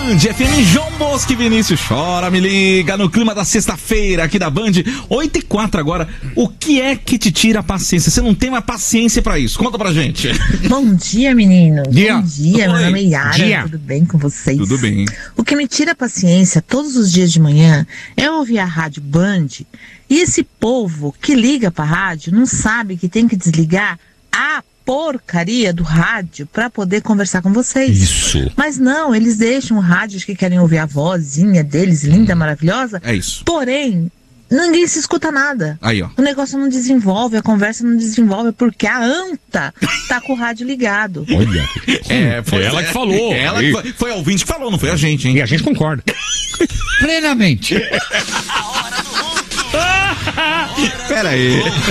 Band FM, João Bosco e Vinícius Chora, me liga, no clima da sexta-feira aqui da Band, 8h04 agora. O que é que te tira a paciência? Você não tem uma paciência pra isso? Conta pra gente. Bom dia, meninos. Dia. Bom dia, Oi. meu nome é Yara. Dia. Tudo bem com vocês? Tudo bem. O que me tira a paciência todos os dias de manhã é ouvir a rádio Band e esse povo que liga pra rádio não sabe que tem que desligar a porcaria do rádio pra poder conversar com vocês. Isso. Mas não, eles deixam o rádio que querem ouvir a vozinha deles, linda, maravilhosa. É isso. Porém, ninguém se escuta nada. Aí, ó. O negócio não desenvolve, a conversa não desenvolve, porque a anta tá com o rádio ligado. Olha, foi ela que falou. Ela Aí. foi a ouvinte que falou, não foi a gente, hein? E a gente concorda. Plenamente. Pera aí.